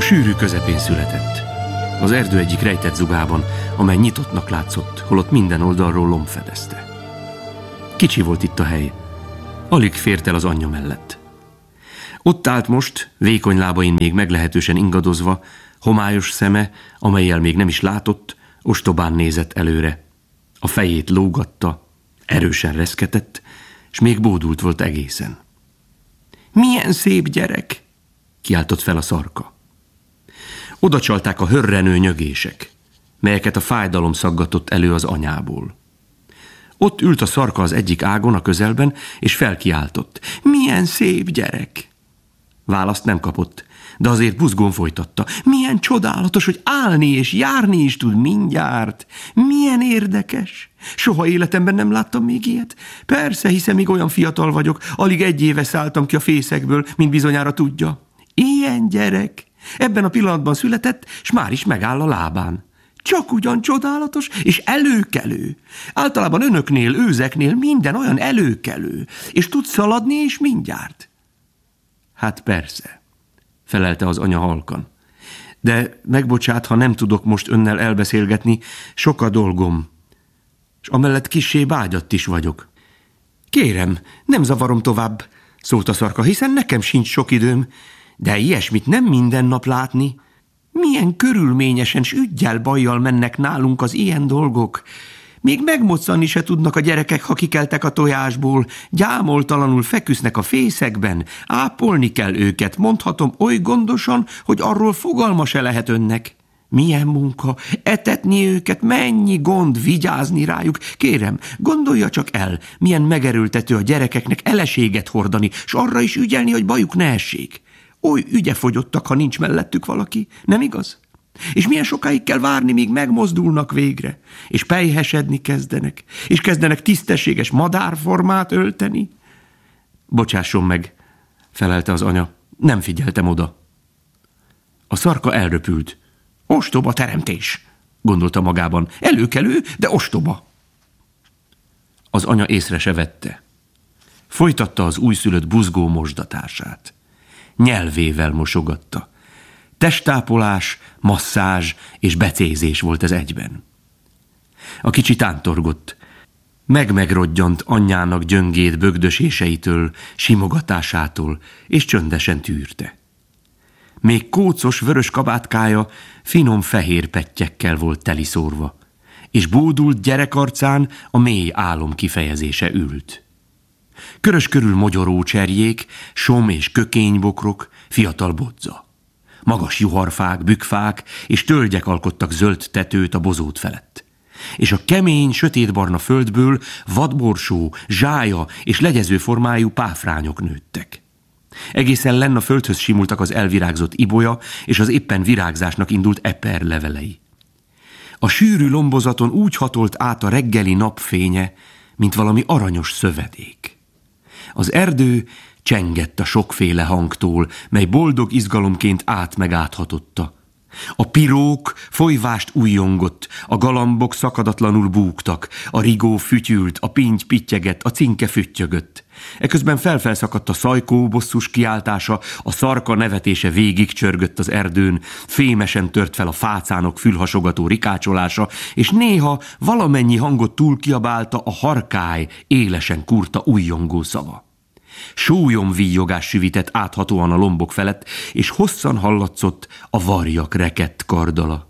sűrű közepén született. Az erdő egyik rejtett zugában, amely nyitottnak látszott, holott minden oldalról lomb fedezte. Kicsi volt itt a hely. Alig fért el az anyja mellett. Ott állt most, vékony lábain még meglehetősen ingadozva, homályos szeme, amellyel még nem is látott, ostobán nézett előre. A fejét lógatta, erősen reszketett, és még bódult volt egészen. Milyen szép gyerek! Kiáltott fel a szarka. Oda csalták a hörrenő nyögések, melyeket a fájdalom szaggatott elő az anyából. Ott ült a szarka az egyik ágon a közelben, és felkiáltott. Milyen szép gyerek! Választ nem kapott, de azért buzgón folytatta. Milyen csodálatos, hogy állni és járni is tud mindjárt. Milyen érdekes! Soha életemben nem láttam még ilyet. Persze, hiszen még olyan fiatal vagyok, alig 1 éve szálltam ki a fészekből, mint bizonyára tudja. Ilyen gyerek! Ebben a pillanatban született, s már is megáll a lábán. Csak ugyan csodálatos és előkelő. Általában önöknél, őzeknél minden olyan előkelő, és tud szaladni is mindjárt. Hát persze, felelte az anya halkan. De megbocsát, ha nem tudok most önnel elbeszélgetni, sok a dolgom, és amellett kissé bágyadt is vagyok. Kérem, nem zavarom tovább, szólt a szarka, hiszen nekem sincs sok időm, de ilyesmit nem minden nap látni. Milyen körülményesen s üggyel bajjal mennek nálunk az ilyen dolgok. Még megmoccani se tudnak a gyerekek, ha kikeltek a tojásból, gyámoltalanul feküsznek a fészekben, ápolni kell őket, mondhatom oly gondosan, hogy arról fogalma se lehet önnek. Milyen munka, etetni őket, mennyi gond vigyázni rájuk. Kérem, gondolja csak el, milyen megerőltető a gyerekeknek eleséget hordani, s arra is ügyelni, hogy bajuk ne essék. Oly ügyefogyottak, ha nincs mellettük valaki, nem igaz? És milyen sokáig kell várni, míg megmozdulnak végre, és pelyhesedni kezdenek, és kezdenek tisztességes madárformát ölteni? Bocsásson meg, felelte az anya, nem figyeltem oda. A szarka elröpült. Ostoba teremtés, gondolta magában. Előkelő, de ostoba. Az anya észre se vette. Folytatta az újszülött buzgó mosdatását. Nyelvével mosogatta. Testápolás, masszázs és becézés volt ez egyben. A kicsi tántorgott. Megrodjant anyjának gyöngéd bögdöséseitől, simogatásától, és csöndesen tűrte. Még kócos vörös kabátkája finom fehér pettyekkel volt teliszórva, és bódult gyerekarcán a mély álom kifejezése ült. Körös körül mogyoró cserjék, som és kökénybokrok, fiatal bodza. Magas juharfák, bükfák és tölgyek alkottak zöld tetőt a bozót felett. És a kemény, sötétbarna földből vadborsó, zsája és legyező formájú páfrányok nőttek. Egészen lenn a földhöz simultak az elvirágzott ibolya és az éppen virágzásnak indult eper levelei. A sűrű lombozaton úgy hatolt át a reggeli napfénye, mint valami aranyos szövedék. Az erdő csengett a sokféle hangtól, mely boldog izgalomként át meg áthatotta. A pirók folyvást ujjongott, a galambok szakadatlanul búgtak, a rigó fütyült, a pinty pittyegett, a cinke füttyögött. Eközben felfelszakadt a szajkó bosszus kiáltása, a szarka nevetése végig csörgött az erdőn, fémesen tört fel a fácánok fülhasogató rikácsolása, és néha valamennyi hangot túl kiabálta a harkály élesen kurta ujjongó szava. Sólyomvíjogás süvitett áthatóan a lombok felett, és hosszan hallatszott a varjak rekett kardala.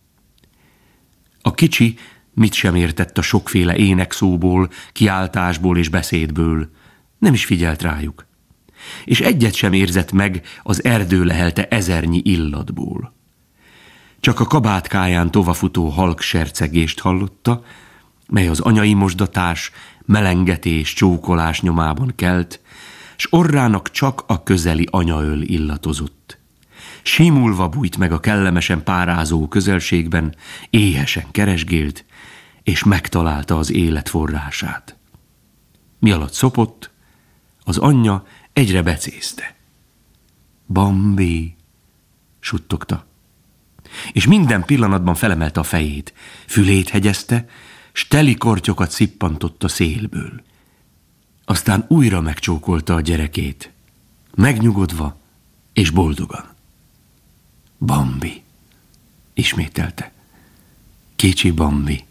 A kicsi mit sem értett a sokféle énekszóból, kiáltásból és beszédből, nem is figyelt rájuk, és egyet sem érzett meg az erdő lehelte ezernyi illatból. Csak a kabátkáján tovafutó halk sercegést hallotta, mely az anyai mosdatás, melengetés, csókolás nyomában kelt, s orrának csak a közeli anyaöl illatozott. Simulva bújt meg a kellemesen párázó közelségben, éhesen keresgélt, és megtalálta az élet forrását. Mi alatt szopott, az anyja egyre becézte. Bambi, suttogta. És minden pillanatban felemelte a fejét, fülét hegyezte, s teli kortyokat szippantott a szélből. Aztán újra megcsókolta a gyerekét, megnyugodva és boldogan. Bambi, ismételte. Kicsi Bambi.